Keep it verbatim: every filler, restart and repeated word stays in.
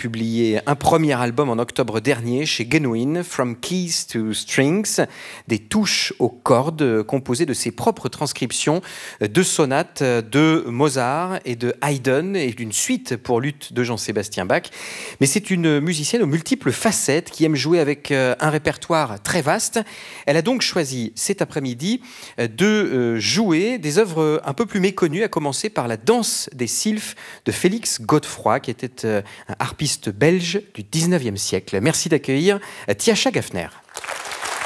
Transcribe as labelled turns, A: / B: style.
A: publié un premier album en octobre dernier chez Genuine, From Keys to Strings, des touches aux cordes composées de ses propres transcriptions de sonates de Mozart et de Haydn et d'une suite pour luth de Jean-Sébastien Bach. Mais c'est une musicienne aux multiples facettes qui aime jouer avec un répertoire très vaste. Elle a donc choisi cet après-midi de jouer des œuvres un peu plus méconnues, à commencer par la danse des sylphes de Félix Godefroy, qui était un harpiste belge du dix-neuvième siècle. Merci d'accueillir Tiascha Gaffner.